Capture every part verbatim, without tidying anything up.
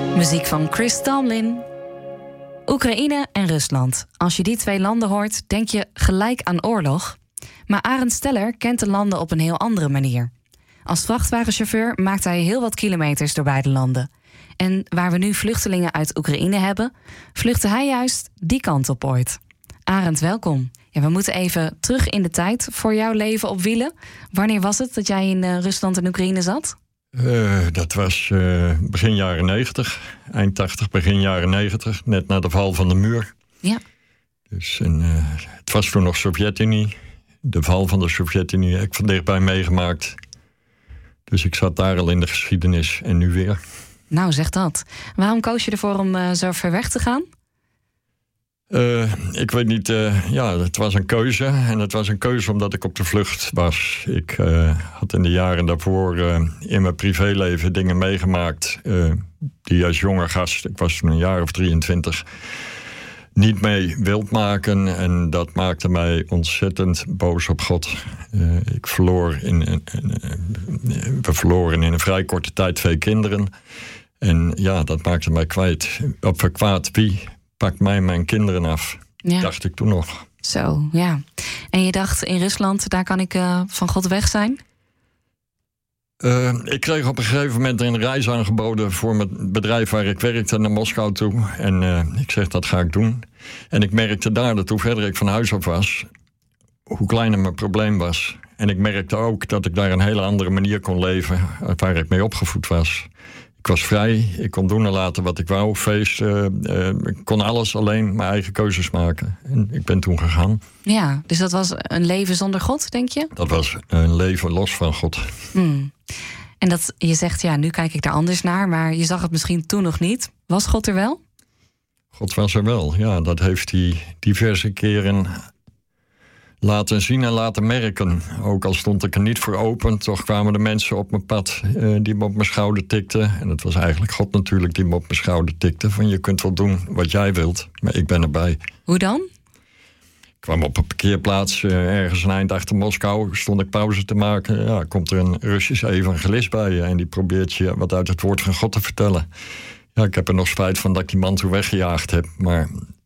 Muziek van Chris Tomlin. Oekraïne en Rusland. Als je die twee landen hoort, denk je gelijk aan oorlog. Maar Arend Steller kent de landen op een heel andere manier. Als vrachtwagenchauffeur maakt hij heel wat kilometers door beide landen. En waar we nu vluchtelingen uit Oekraïne hebben, vluchtte hij juist die kant op ooit. Arend, welkom. Ja, we moeten even terug in de tijd voor jouw leven op wielen. Wanneer was het dat jij in uh, Rusland en Oekraïne zat? Uh, dat was uh, begin jaren negentig, eind tachtig, begin jaren negentig, net na de val van de muur. Ja. Dus en, uh, het was toen nog Sovjet-Unie, de val van de Sovjet-Unie heb ik van dichtbij meegemaakt. Dus ik zat daar al in de geschiedenis en nu weer. Nou, zeg dat. Waarom koos je ervoor om uh, zo ver weg te gaan? Uh, ik weet niet, uh, ja, het was een keuze. En het was een keuze omdat ik op de vlucht was. Ik uh, had in de jaren daarvoor uh, in mijn privéleven dingen meegemaakt Uh, die als jonge gast, ik was toen een jaar of drieëntwintig, niet mee wilt maken. En dat maakte mij ontzettend boos op God. Uh, ik verloor in, in, in, we verloren in een vrij korte tijd twee kinderen. En ja, dat maakte mij kwijt. Op kwaad, wie pakt mij mijn kinderen af? Ja. Dacht ik toen nog. Zo, ja. En je dacht, in Rusland, daar kan ik uh, van God weg zijn? Uh, ik kreeg op een gegeven moment een reis aangeboden voor mijn bedrijf waar ik werkte naar Moskou toe. En uh, ik zeg, dat ga ik doen. En ik merkte daar dat hoe verder ik van huis af was, hoe kleiner mijn probleem was. En ik merkte ook dat ik daar een hele andere manier kon leven waar ik mee opgevoed was. Ik was vrij, ik kon doen en laten wat ik wou, feesten. Uh, ik kon alles alleen mijn eigen keuzes maken. En ik ben toen gegaan. Ja, dus dat was een leven zonder God, denk je? Dat was een leven los van God. Hmm. En dat, je zegt, ja, nu kijk ik daar anders naar, maar je zag het misschien toen nog niet. Was God er wel? God was er wel, ja. Dat heeft hij diverse keren laten zien en laten merken. Ook al stond ik er niet voor open, toch kwamen de mensen op mijn pad uh, die me op mijn schouder tikten. En het was eigenlijk God natuurlijk die me op mijn schouder tikte. Van je kunt wel doen wat jij wilt, maar ik ben erbij. Hoe dan? Ik kwam op een parkeerplaats uh, ergens een eind achter Moskou. Stond ik pauze te maken. Ja, komt er een Russische evangelist bij je en die probeert je wat uit het woord van God te vertellen. Ja, ik heb er nog spijt van dat ik die man toen weggejaagd heb, maar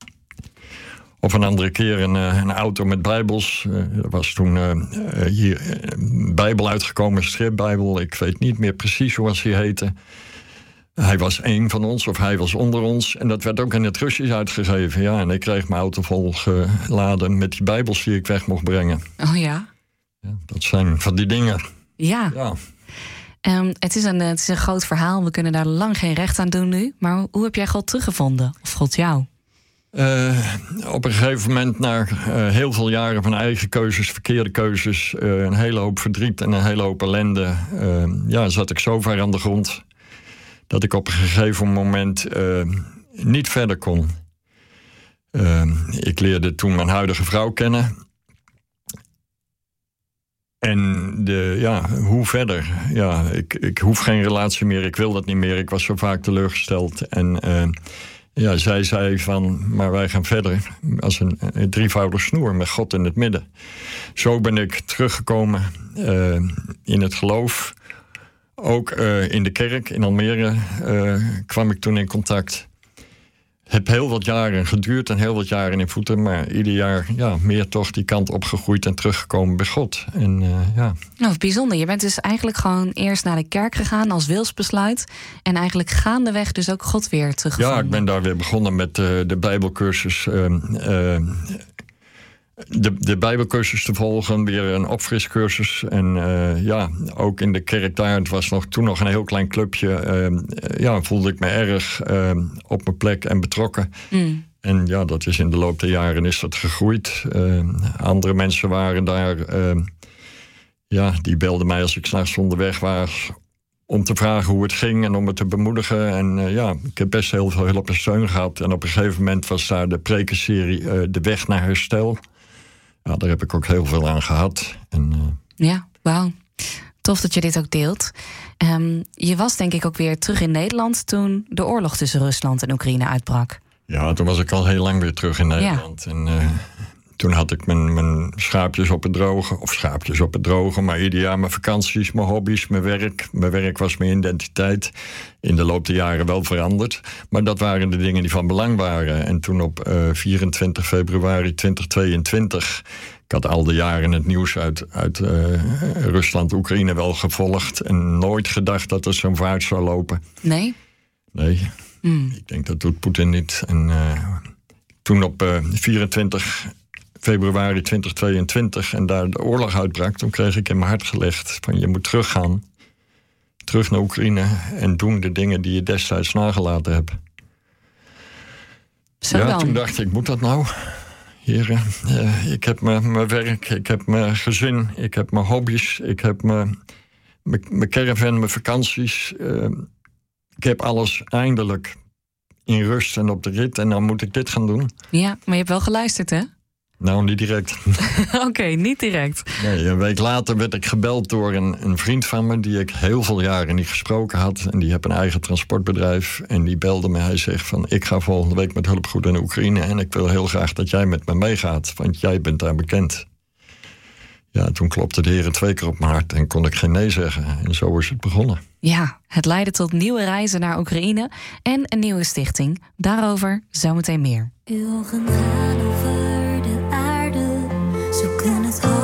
of een andere keer een, een auto met bijbels. Uh, er was toen uh, hier een bijbel uitgekomen, een stripbijbel. Ik weet niet meer precies hoe hij heette. Hij was één van ons, of hij was onder ons. En dat werd ook in het Russisch uitgegeven. Ja, en ik kreeg mijn auto vol geladen met die bijbels die ik weg mocht brengen. Oh ja? Ja, dat zijn van die dingen. Ja. ja. Um, het, is een, het is een groot verhaal. We kunnen daar lang geen recht aan doen nu. Maar hoe heb jij God teruggevonden? Of God jou? Uh, op een gegeven moment, na uh, heel veel jaren van eigen keuzes, verkeerde keuzes, uh, een hele hoop verdriet en een hele hoop ellende, uh, ja, zat ik zo ver aan de grond dat ik op een gegeven moment uh, niet verder kon. Uh, ik leerde toen mijn huidige vrouw kennen. En de, ja, hoe verder? Ja, ik, ik hoef geen relatie meer, ik wil dat niet meer. Ik was zo vaak teleurgesteld. En uh, ja, zij zei van, maar wij gaan verder als een, een drievoudig snoer met God in het midden. Zo ben ik teruggekomen uh, in het geloof. Ook uh, in de kerk in Almere uh, kwam ik toen in contact. Heb heel wat jaren geduurd en heel wat jaren in voeten, maar ieder jaar ja, meer toch die kant opgegroeid en teruggekomen bij God. En, uh, ja. Nou, bijzonder. Je bent dus eigenlijk gewoon eerst naar de kerk gegaan als wilsbesluit en eigenlijk gaandeweg dus ook God weer teruggevonden. Ja, ik ben daar weer begonnen met uh, de Bijbelcursus. Uh, uh, De, de Bijbelcursus te volgen, weer een opfriscursus. En uh, ja, ook in de kerk daar, het was nog, toen nog een heel klein clubje. Uh, ja, voelde ik me erg uh, op mijn plek en betrokken. Mm. En ja, dat is in de loop der jaren is dat gegroeid. Uh, andere mensen waren daar. Uh, ja, die belden mij als ik 's nachts onderweg was om te vragen hoe het ging en om me te bemoedigen. En uh, ja, ik heb best heel veel hulp en steun gehad. En op een gegeven moment was daar de prekenserie uh, De Weg naar Herstel. Ja, daar heb ik ook heel veel aan gehad. En, uh... Ja, wauw. Tof dat je dit ook deelt. Um, je was denk ik ook weer terug in Nederland toen de oorlog tussen Rusland en Oekraïne uitbrak. Ja, toen was ik al heel lang weer terug in Nederland. Ja. En uh, toen had ik mijn, mijn schaapjes op het droge. Of schaapjes op het droge, maar ieder jaar mijn vakanties, mijn hobby's, mijn werk. Mijn werk was mijn identiteit. In de loop der jaren wel veranderd. Maar dat waren de dingen die van belang waren. En toen op uh, vierentwintig februari tweeduizend tweeëntwintig... Ik had al de jaren het nieuws uit, uit uh, Rusland, Oekraïne wel gevolgd. En nooit gedacht dat het zo'n vaart zou lopen. Nee? Nee. Mm. Ik denk dat doet Poetin niet. En uh, toen op uh, vierentwintig februari tweeduizend tweeëntwintig... en daar de oorlog uitbrak, toen kreeg ik in mijn hart gelegd van je moet teruggaan. Terug naar Oekraïne en doen de dingen die je destijds nagelaten hebt. Zo ja, dan. Toen dacht ik, moet dat nou? Heren, uh, ik heb mijn werk, ik heb mijn gezin, ik heb mijn hobby's, ik heb mijn caravan, mijn vakanties. Uh, ik heb alles eindelijk in rust en op de rit en dan moet ik dit gaan doen. Ja, maar je hebt wel geluisterd, hè? Nou, niet direct. Oké, okay, niet direct. Nee, een week later werd ik gebeld door een, een vriend van me die ik heel veel jaren niet gesproken had. En die heeft een eigen transportbedrijf. En die belde me. Hij zegt van, ik ga volgende week met hulpgoederen naar Oekraïne. En ik wil heel graag dat jij met me meegaat. Want jij bent daar bekend. Ja, toen klopte de Heer twee keer op mijn hart en kon ik geen nee zeggen. En zo is het begonnen. Ja, het leidde tot nieuwe reizen naar Oekraïne en een nieuwe stichting. Daarover zometeen meer. Uw ogen gaan over de aarde, zoeken het hoofd.